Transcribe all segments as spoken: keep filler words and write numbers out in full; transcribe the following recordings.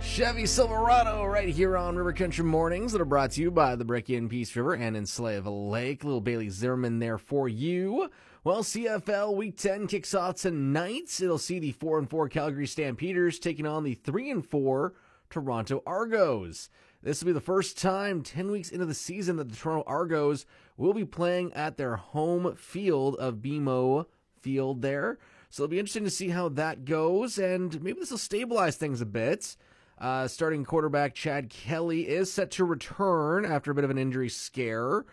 Chevy Silverado right here on River Country Mornings that are brought to you by the Brick Inn, Peace River, and in Slave Lake. Little Bailey Zimmerman there for you. Well, C F L Week ten kicks off tonight. It'll see the four and four Calgary Stampeders taking on the three and four Toronto Argos. This will be the first time ten weeks into the season that the Toronto Argos will be playing at their home field of B M O Field there. So it'll be interesting to see how that goes, and maybe this will stabilize things a bit. Uh, starting quarterback Chad Kelly is set to return after a bit of an injury scare,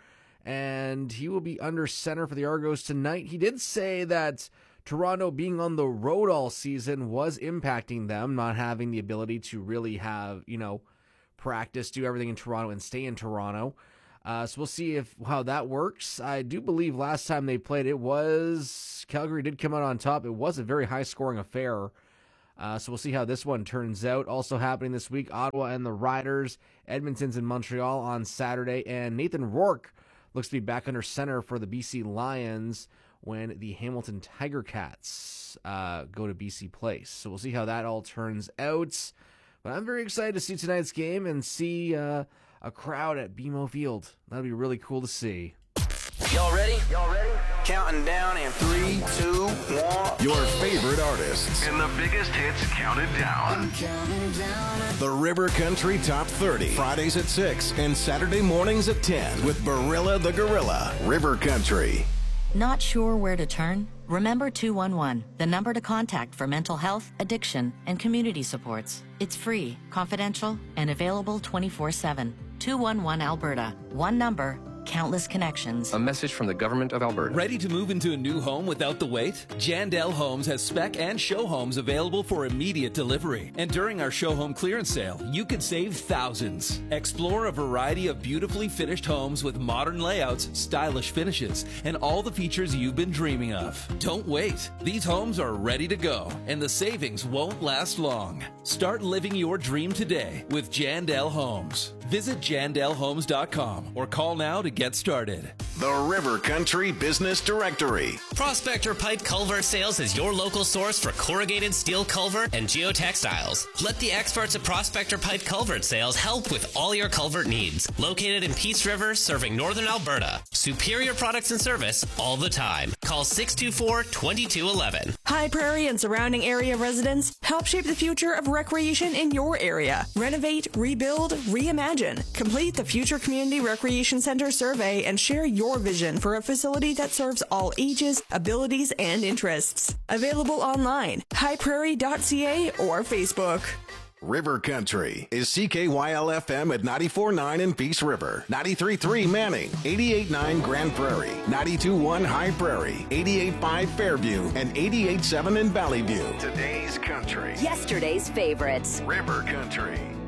and he will be under center for the Argos tonight. He did say that Toronto being on the road all season was impacting them, not having the ability to really have, you know, practice, do everything in Toronto and stay in Toronto. Uh, so we'll see if how that works. I do believe last time they played, it was Calgary did come out on top. It was a very high-scoring affair. Uh, so we'll see how this one turns out. Also happening this week, Ottawa and the Riders. Edmonton's in Montreal on Saturday. And Nathan Rourke looks to be back under center for the B C Lions when the Hamilton Tiger Cats uh, go to B C Place. So we'll see how that all turns out. But I'm very excited to see tonight's game and see uh, a crowd at B M O Field. That'll be really cool to see. Y'all ready? Y'all ready? Counting down in three, two, one. Your favorite artists. And the biggest hits counted down. down. The River Country Top thirty. Fridays at six and Saturday mornings at ten with Barilla the Gorilla. River Country. Not sure where to turn? Remember two one one, the number to contact for mental health, addiction, and community supports. It's free, confidential, and available twenty-four seven. two one one Alberta. One number, countless connections. A message from the Government of Alberta. Ready to move into a new home without the wait? Jandel Homes has spec and show homes available for immediate delivery. And during our show home clearance sale, you could save thousands. Explore a variety of beautifully finished homes with modern layouts, stylish finishes, and all the features you've been dreaming of. Don't wait. These homes are ready to go, and the savings won't last long. Start living your dream today with Jandel Homes. Visit jandel homes dot com or call now to get started. The River Country Business Directory. Prospector Pipe Culvert Sales is your local source for corrugated steel culvert and geotextiles. Let the experts at Prospector Pipe Culvert Sales help with all your culvert needs. Located in Peace River, serving northern Alberta. Superior products and service all the time. Call six two four, two two one one. High Prairie and surrounding area residents, help shape the future of recreation in your area. Renovate, rebuild, reimagine. Complete the Future Community Recreation Center survey and share your vision for a facility that serves all ages, abilities, and interests. Available online, high prairie dot c a or Facebook. River Country is C K Y L F M at ninety-four point nine in Peace River, ninety-three point three Manning, eighty-eight point nine Grand Prairie, ninety-two point one High Prairie, eighty-eight point five Fairview, and eighty-eight point seven in Valley View. Today's country. Yesterday's favorites. River Country.